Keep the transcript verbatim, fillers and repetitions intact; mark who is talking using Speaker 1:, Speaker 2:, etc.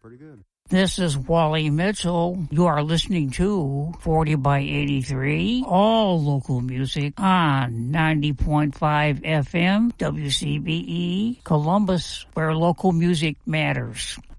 Speaker 1: pretty good.
Speaker 2: This is Wally Mitchell. You are listening to forty by eighty-three, all local music on ninety point five F M, W C B E, Columbus, where local music matters.